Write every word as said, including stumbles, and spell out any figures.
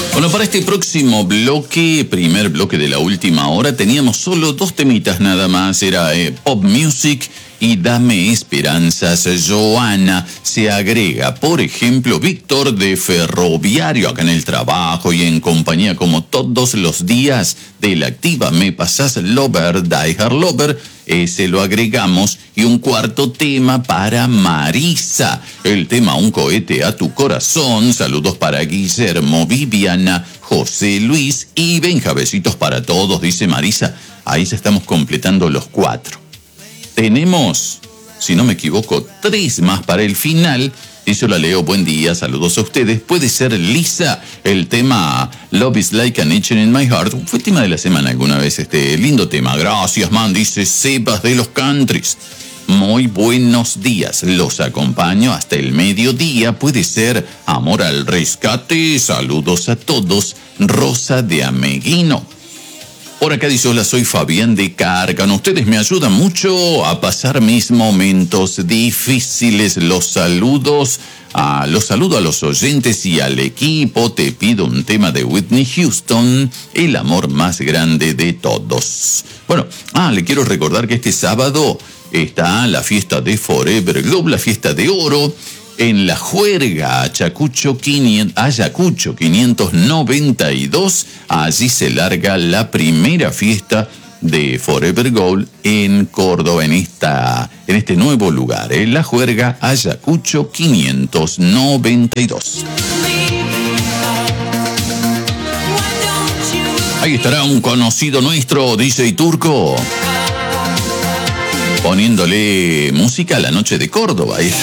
Bueno, para este próximo bloque, primer bloque de la última hora, teníamos solo dos temitas nada más. Era eh, Pop Music y Dame Esperanzas. Joana se agrega, por ejemplo, Víctor de Ferroviario, acá en el trabajo y en compañía como todos los días de la activa. Me pasás Lover, Die Hard Lover. Ese lo agregamos. Y un cuarto tema para Marisa. El tema Un cohete a tu corazón. Saludos para Guillermo, Viviana, José Luis y Benja. Besitos para todos, dice Marisa. Ahí ya estamos completando los cuatro. Tenemos, si no me equivoco, tres más para el final. Y yo la leo. Buen día, saludos a ustedes. Puede ser Lisa, el tema Love is like an itch in my heart. Fue tema de la semana alguna vez, este lindo tema. Gracias, man, dice Sebas de los Countries. Muy buenos días, los acompaño hasta el mediodía. Puede ser Amor al Rescate. Saludos a todos. Rosa de Ameguino. Por acá dice, hola, soy Fabián de Cárcano. Ustedes me ayudan mucho a pasar mis momentos difíciles. Los saludos, a, los saludo a los oyentes y al equipo. Te pido un tema de Whitney Houston, El amor más grande de todos. Bueno, ah, le quiero recordar que este sábado está la fiesta de Forever Globe, la fiesta de oro. En la juerga Ayacucho, Ayacucho quinientos noventa y dos, allí se larga la primera fiesta de Forever Gold en Córdoba, en, esta, en este nuevo lugar, en la juerga Ayacucho quinientos noventa y dos. Ahí estará un conocido nuestro, D J Turco, poniéndole música a la noche de Córdoba.